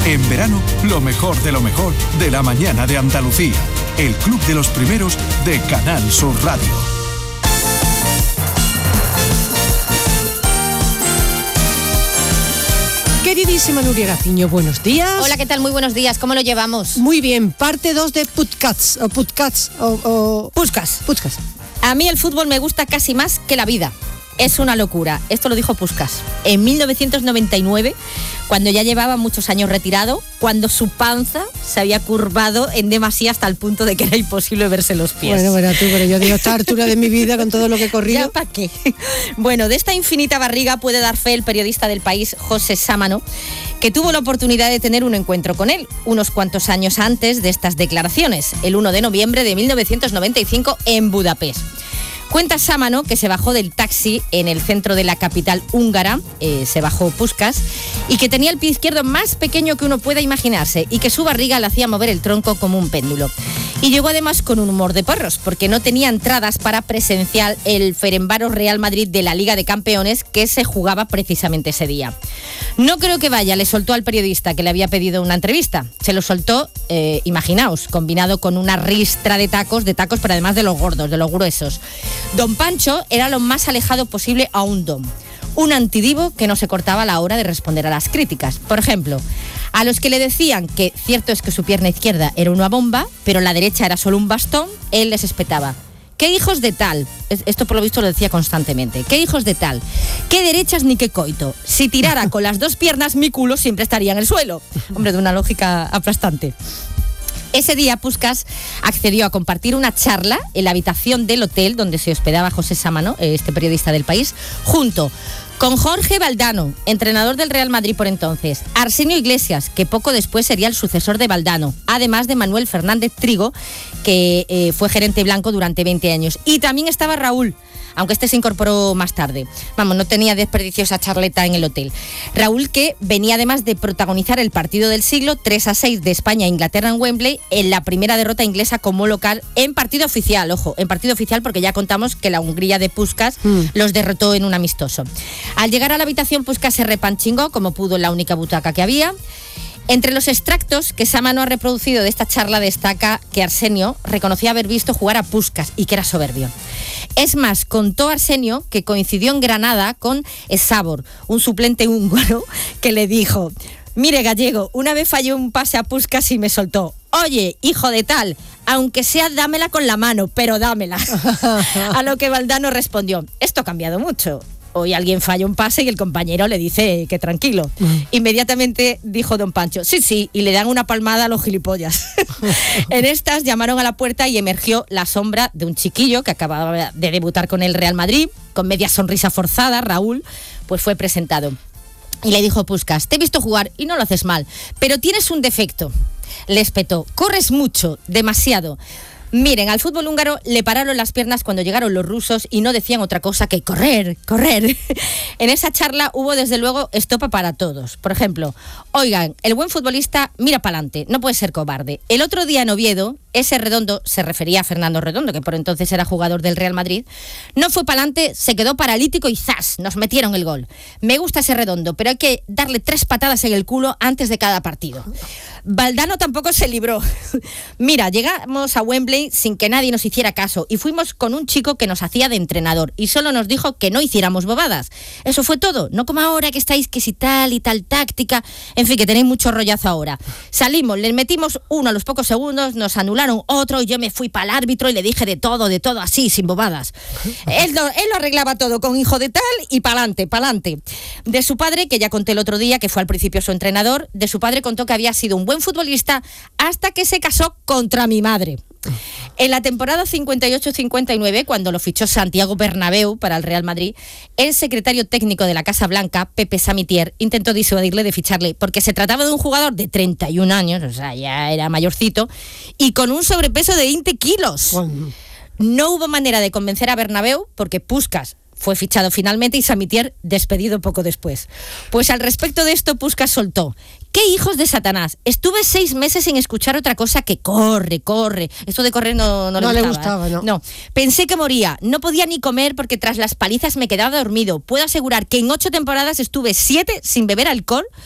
En verano, lo mejor de la mañana de Andalucía. El Club de los Primeros de Canal Sur Radio. Queridísima Nuria Gaciño, buenos días. Hola, ¿qué tal? Muy buenos días. ¿Cómo lo llevamos? Muy bien, parte 2 de Puskas. A mí el fútbol me gusta casi más que la vida. Es una locura. Esto lo dijo Puskas en 1999, cuando ya llevaba muchos años retirado, cuando su panza se había curvado en demasía hasta el punto de que era imposible verse los pies. Bueno, pero yo digo, esta altura de mi vida con todo lo que he corrido. ¿Ya para qué? Bueno, de esta infinita barriga puede dar fe el periodista del País, José Sámano, que tuvo la oportunidad de tener un encuentro con él unos cuantos años antes de estas declaraciones, el 1 de noviembre de 1995 en Budapest. Cuenta Sámano que se bajó del taxi en el centro de la capital húngara, se bajó Puskas, y que tenía el pie izquierdo más pequeño que uno pueda imaginarse y que su barriga le hacía mover el tronco como un péndulo. Y llegó además con un humor de perros, porque no tenía entradas para presenciar el Ferencváros Real Madrid de la Liga de Campeones que se jugaba precisamente ese día. No creo que vaya, le soltó al periodista que le había pedido una entrevista. Se lo soltó, imaginaos, combinado con una ristra de tacos, pero además de los gordos, de los gruesos. Don Pancho era lo más alejado posible a un don. Un antidivo que no se cortaba a la hora de responder a las críticas. Por ejemplo, a los que le decían que cierto es que su pierna izquierda era una bomba, pero la derecha era solo un bastón, él les espetaba: ¿qué hijos de tal? Esto por lo visto lo decía constantemente. ¿Qué hijos de tal? ¿Qué derechas ni qué coito? Si tirara con las dos piernas, mi culo siempre estaría en el suelo. Hombre, de una lógica aplastante. Ese día Puskas accedió a compartir una charla en la habitación del hotel donde se hospedaba José Sámano, este periodista del País, junto con Jorge Valdano, entrenador del Real Madrid por entonces, Arsenio Iglesias, que poco después sería el sucesor de Valdano, además de Manuel Fernández Trigo, que fue gerente blanco durante 20 años. Y también estaba Raúl, aunque este se incorporó más tarde. Vamos, no tenía desperdicio esa charleta en el hotel. Raúl, que venía además de protagonizar el partido del siglo, 3-6 de España a Inglaterra en Wembley, en la primera derrota inglesa como local en partido oficial. Ojo, en partido oficial, porque ya contamos que la Hungría de Puskas los derrotó en un amistoso. Al llegar a la habitación, Puskas se repanchingó como pudo en la única butaca que había. Entre los extractos que Sámano ha reproducido de esta charla destaca que Arsenio reconocía haber visto jugar a Puskas y que era soberbio. Es más, contó Arsenio que coincidió en Granada con Szabor, un suplente húngaro, que le dijo: mire, gallego, una vez falló un pase a Puskas y me soltó: oye, hijo de tal, aunque sea dámela con la mano, pero dámela. A lo que Valdano respondió: esto ha cambiado mucho. Hoy alguien falla un pase y el compañero le dice que tranquilo. Inmediatamente dijo don Pancho: sí, y le dan una palmada a los gilipollas. En estas llamaron a la puerta y emergió la sombra de un chiquillo que acababa de debutar con el Real Madrid, con media sonrisa forzada. Raúl, pues fue presentado. Y le dijo Puskas: te he visto jugar y no lo haces mal, pero tienes un defecto. Le espetó: corres mucho, demasiado. Miren, al fútbol húngaro le pararon las piernas cuando llegaron los rusos y no decían otra cosa que correr, correr. En esa charla hubo desde luego estopa para todos. Por ejemplo, oigan, el buen futbolista mira para adelante, no puede ser cobarde. El otro día en Oviedo, ese Redondo, se refería a Fernando Redondo, que por entonces era jugador del Real Madrid, no fue para adelante, se quedó paralítico y ¡zas!, nos metieron el gol. Me gusta ese Redondo, pero hay que darle 3 patadas en el culo antes de cada partido. Valdano tampoco se libró. Mira, llegamos a Wembley sin que nadie nos hiciera caso y fuimos con un chico que nos hacía de entrenador y solo nos dijo que no hiciéramos bobadas. Eso fue todo, no como ahora que estáis que si tal y tal táctica, en fin, que tenéis mucho rollazo ahora. Salimos, les metimos uno a los pocos segundos, nos anularon otro y yo me fui para el árbitro y le dije de todo así, sin bobadas. Él lo arreglaba todo con hijo de tal y pa'lante. De su padre, que ya conté el otro día, que fue al principio su entrenador, de su padre contó que había sido un buen futbolista hasta que se casó contra mi madre. En la temporada 58-59, cuando lo fichó Santiago Bernabéu para el Real Madrid, el secretario técnico de la Casa Blanca, Pepe Samitier, intentó disuadirle de ficharle porque se trataba de un jugador de 31 años, o sea, ya era mayorcito, y con un sobrepeso de 20 kilos. No hubo manera de convencer a Bernabéu porque Puskas fue fichado finalmente y Samitier despedido poco después. Pues al respecto de esto, Puskas soltó: ¡qué hijos de Satanás! Estuve 6 meses sin escuchar otra cosa que corre. Esto de correr no le gustaba, No. Pensé que moría. No podía ni comer porque tras las palizas me quedaba dormido. Puedo asegurar que en 8 temporadas estuve 7 sin beber alcohol